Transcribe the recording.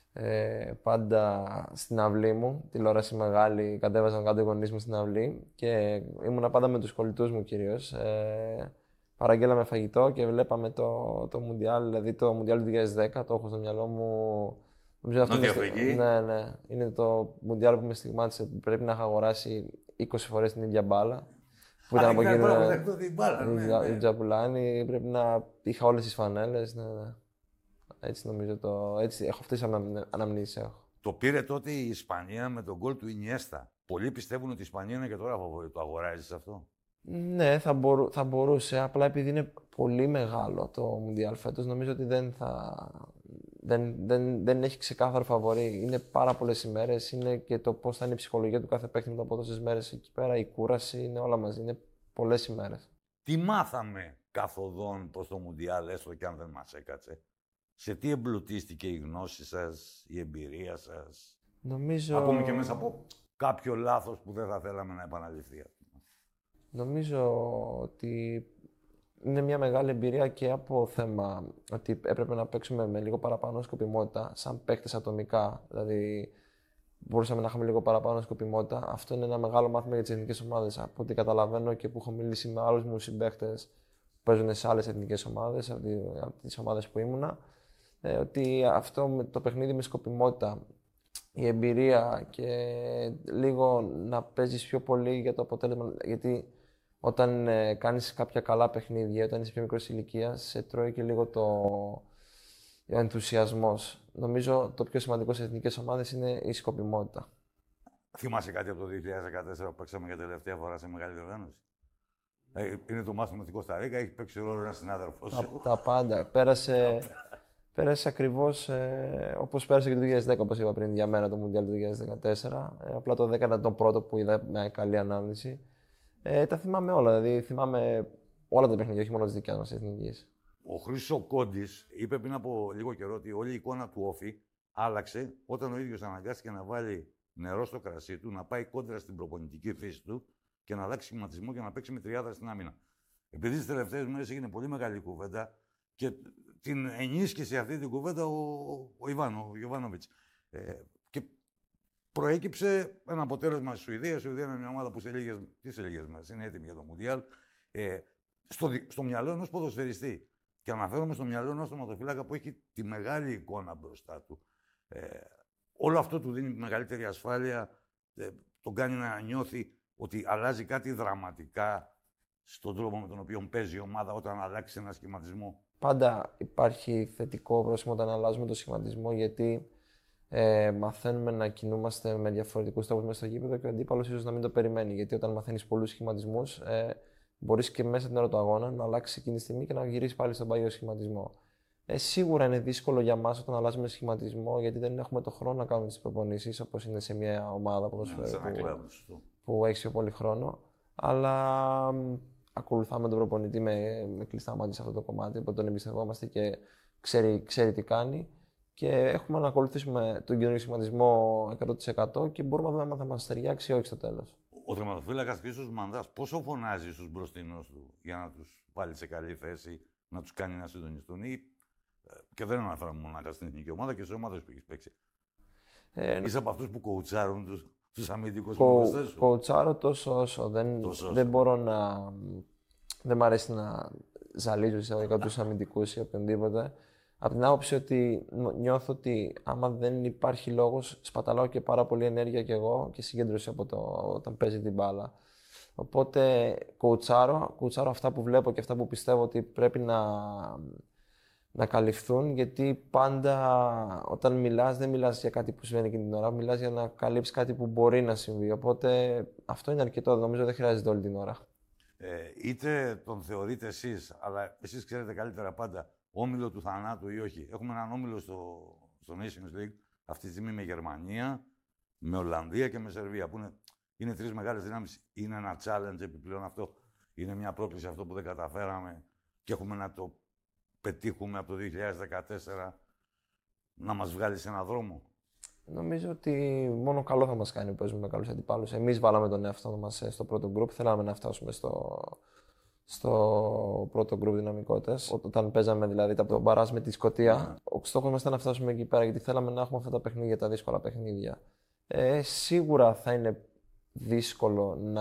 Πάντα στην αυλή μου, τηλεόραση μεγάλη, κατέβαζαν κάτω οι γονείς μου στην αυλή και ήμουνα πάντα με τους κολλητούς μου κυρίως. Παραγγέλαμε φαγητό και βλέπαμε το Μουντιάλ, δηλαδή το Μουντιάλ του 2010, το έχω στο μυαλό μου. Νομίζω αυτό Νότια Αφρική. ναι, ναι. Είναι το Μουντιάλ που με στιγμάτισε, που πρέπει να είχα αγοράσει 20 φορές την ίδια μπάλα. Που ήταν από Ήταν εκείνο πάρα πολύ την μπάλα, ναι, η ναι. Τζαπουλάνη, πρέπει να είχα όλες τις φανέλες, ναι, ναι. Έτσι νομίζω έτσι έχω αυτές τις αναμνήσεις έχω. Το πήρε τότε η Ισπανία με τον γκολ του Ινιέστα. Πολλοί πιστεύουν ότι η Ισπανία είναι και τώρα φαβορί. Το αγοράζεις αυτό? Ναι, θα μπορούσε. Απλά επειδή είναι πολύ μεγάλο το Μουντιάλ φέτος, νομίζω ότι δεν έχει ξεκάθαρο φαβορί. Είναι πάρα πολλές ημέρες. Είναι και το πώς θα είναι η ψυχολογία του κάθε παίκτη μετά από τόσες μέρες εκεί πέρα. Η κούραση είναι όλα μαζί. Είναι πολλές ημέρες. Τι μάθαμε καθοδόν προς το Μουντιάλ, έστω και αν δεν μας έκατσε? Σε τι εμπλουτίστηκε η γνώση σας, η εμπειρία σας? Νομίζω... Ακόμη και μέσα από κάποιο λάθος που δεν θα θέλαμε να επαναληφθεί. Νομίζω ότι είναι μια μεγάλη εμπειρία και από θέμα ότι έπρεπε να παίξουμε με λίγο παραπάνω σκοπιμότητα, σαν παίκτες ατομικά. Δηλαδή, μπορούσαμε να είχαμε λίγο παραπάνω σκοπιμότητα. Αυτό είναι ένα μεγάλο μάθημα για τις εθνικές ομάδες. Από ό,τι καταλαβαίνω και που έχω μιλήσει με άλλους μου συμπαίκτες που παίζουν σε άλλες εθνικές ομάδες, από τις ομάδες που ήμουνα, ότι αυτό με το παιχνίδι με σκοπιμότητα, η εμπειρία και λίγο να παίζεις πιο πολύ για το αποτέλεσμα. Γιατί όταν κάνεις κάποια καλά παιχνίδια, όταν είσαι πιο μικρός ηλικίας, σε τρώει και λίγο ο ενθουσιασμός. Νομίζω το πιο σημαντικό σε εθνικές ομάδες είναι η σκοπιμότητα. Θυμάσαι κάτι από το 2014 που παίξαμε για τελευταία φορά σε μεγάλη διοργάνωση? Είναι το μάθημα στην Κωνσταντίνα, έχει παίξει ρόλο ένα συνάδελφο σου. Τα πάντα. Πέρασε ακριβώς όπως πέρασε και το 2010, όπως είπα πριν, για μένα το Μουντιάλ του 2014. Απλά το 10 ήταν το πρώτο που είδα με καλή ανάμνηση. Τα θυμάμαι όλα, δηλαδή θυμάμαι όλα τα παιχνίδια, όχι μόνο τις δικές μας εθνικής. Ο Χρήστος Κόντης είπε πριν από λίγο καιρό ότι όλη η εικόνα του Όφη άλλαξε όταν ο ίδιος αναγκάστηκε να βάλει νερό στο κρασί του, να πάει κόντρα στην προπονητική φύση του και να αλλάξει σχηματισμό και να παίξει με τριάδα στην άμυνα. Επειδή τις τελευταίες μέρες έγινε πολύ μεγάλη κουβέντα και την ενίσχυσε αυτή την κουβέντα ο Γιοβάνοβιτς. Και προέκυψε ένα αποτέλεσμα στη Σουηδία. Η Σουηδία είναι μια ομάδα που σε λίγες μέρες είναι έτοιμη για το Μουντιάλ. Στο μυαλό ενός ποδοσφαιριστή. Και αναφέρομαι στο μυαλό ενός τερματοφύλακα που έχει τη μεγάλη εικόνα μπροστά του. Όλο αυτό του δίνει μεγαλύτερη ασφάλεια, τον κάνει να νιώθει ότι αλλάζει κάτι δραματικά στον τρόπο με τον οποίο παίζει η ομάδα όταν αλλάξει ένα σχηματισμό. Πάντα υπάρχει θετικό πρόσημο όταν αλλάζουμε το σχηματισμό, γιατί μαθαίνουμε να κινούμαστε με διαφορετικούς τρόπους μέσα στο γήπεδο και ο αντίπαλος ίσως να μην το περιμένει. Γιατί όταν μαθαίνεις πολλούς σχηματισμούς, μπορείς και μέσα την ώρα του αγώνα να αλλάξει εκείνη τη στιγμή και να γυρίσει πάλι στον παλιό σχηματισμό. Σίγουρα είναι δύσκολο για μας όταν αλλάζουμε σχηματισμό, γιατί δεν έχουμε το χρόνο να κάνουμε τις προπονήσεις όπως είναι σε μια ομάδα που έχει πιο πολύ χρόνο. Αλλά ακολουθάμε τον προπονητή με κλειστά μάτια σε αυτό το κομμάτι, οπότε τον εμπιστευόμαστε και ξέρει τι κάνει. Και έχουμε να ακολουθήσουμε τον καινούργιο σχηματισμό 100% και μπορούμε να δούμε αν θα μας ταιριάξει ή όχι στο τέλος. Ο τερματοφύλακας Χρήστος Μανδάς πόσο φωνάζει στους μπροστινούς του για να τους βάλει σε καλή θέση, να τους κάνει να συντονιστούν, ή και δεν αναφέρομαι μονάχα στην εθνική ομάδα και σε ομάδες που έχεις παίξει? Είσαι από αυτούς που κοουτσάρουν τους αμυντικούς ποδοσφαιριστές σου? Κοουτσάρω τόσο όσο. Δεν μπορώ να... Δεν μ' αρέσει να ζαλίζω εισαγωγικά τους αμυντικούς ή οποιονδήποτε. Από την άποψη ότι νιώθω ότι άμα δεν υπάρχει λόγος, σπαταλάω και πάρα πολύ ενέργεια κι εγώ και συγκέντρωση όταν παίζει την μπάλα. Οπότε κοουτσάρω αυτά που βλέπω και αυτά που πιστεύω ότι πρέπει να καλυφθούν, γιατί πάντα όταν μιλάς δεν μιλάς για κάτι που συμβαίνει εκείνη την ώρα, μιλάς για να καλύψεις κάτι που μπορεί να συμβεί. Οπότε αυτό είναι αρκετό, νομίζω δεν χρειάζεται όλη την ώρα. Είτε τον θεωρείτε εσείς, αλλά εσείς ξέρετε καλύτερα πάντα, όμιλο του θανάτου ή όχι. Έχουμε έναν όμιλο στο Nations League αυτή τη στιγμή με Γερμανία, με Ολλανδία και με Σερβία, που είναι τρεις μεγάλες δυνάμεις. Είναι ένα challenge επιπλέον αυτό. Είναι μια πρόκληση αυτό που δεν καταφέραμε και έχουμε να το πετύχουμε από το 2014 να μας βγάλει σε έναν δρόμο. Νομίζω ότι μόνο καλό θα μας κάνει που παίζουμε με καλούς αντιπάλους. Εμείς βάλαμε τον εαυτό μας στο πρώτο γκρουπ, θέλαμε να φτάσουμε στο πρώτο γκρουπ δυναμικότητας. Όταν παίζαμε δηλαδή το μπαράζ με τη Σκωτία, ο στόχος μας ήταν να φτάσουμε εκεί πέρα γιατί θέλαμε να έχουμε αυτά τα παιχνίδια, τα δύσκολα παιχνίδια. Σίγουρα θα είναι δύσκολο να